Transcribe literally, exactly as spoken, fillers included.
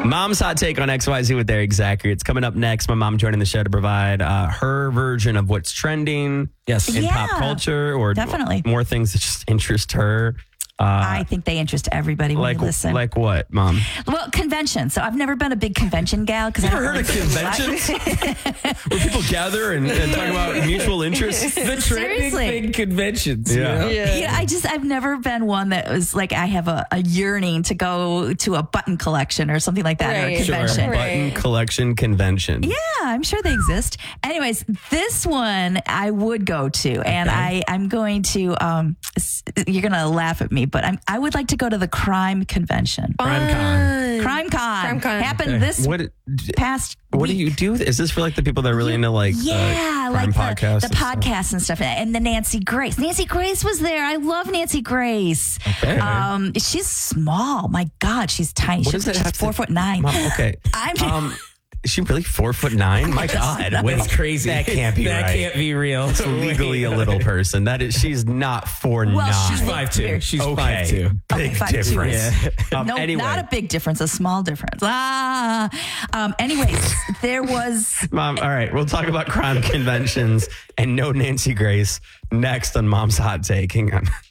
Mom's hot take on X Y Z with Eric Zachary. It's coming up next. My mom joining the show to provide uh, her version of what's trending Yes. in Yeah, pop culture or definitely. more things that just interest her. Uh, I think they interest everybody when like, you listen. like what, Mom? Well, convention. So I've never been a big convention gal because I Ever don't heard of really- conventions? Where people gather and, and talk about mutual interests? The trending Seriously. thing conventions. Yeah. you know? Yeah, I just I've never been one that was like I have a, a yearning to go to a button collection or something like that or a Right. Sure. convention. Right. Button collection convention. Yeah, I'm sure they exist. Anyways, this one I would go to, and I I'm going to. Um, s- you're gonna laugh at me, but I'm I would like to go to the crime convention. Crime Con. Crime Con, Crime Con. happened Okay. this What? past. What do week. you do? Is this for like the people that are really into like Yeah, uh, like crime the, podcasts? the and stuff? podcasts and stuff, and the Nancy Grace. Nancy Grace was there. I love Nancy Grace. Okay. Um, she's small. My God, she's tiny. What she's does that she's have to- four foot nine. Mom, okay. I'm. Um, is she really four foot nine? My God, That's crazy. That can't be that right. can't be real. It's legally a little person. That is, she's not four Well, nine. She's five two. She's okay. five two. Big Okay, five two. difference. Um, no, anyway, not a big difference, a small difference. Ah. Um, anyways, there was. Mom. All right, we'll talk about crime conventions and no Nancy Grace next on Mom's Hot Take. Hang on.